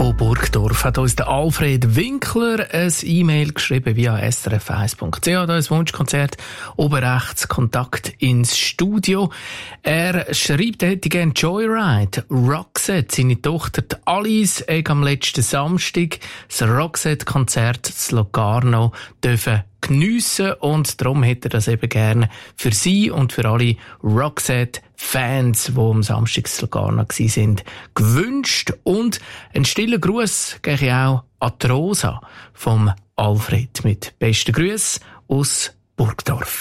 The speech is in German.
von Burgdorf hat uns der Alfred Winkler ein E-Mail geschrieben via srf1.ch. Da ist Wunschkonzert, oben rechts Kontakt ins Studio. Er schreibt, er hätte gerne Joyride, Roxette. Seine Tochter die Alice hat am letzten Samstag das Roxette-Konzert zu Locarno dürfen geniessen und darum hätte er das eben gerne für sie und für alle Roxette-Fans, die am Samstag zu Locarno waren, gewünscht. Und einen stillen Gruß gehe ich auch an die Rosa vom Alfred mit besten Grüßen aus Burgdorf.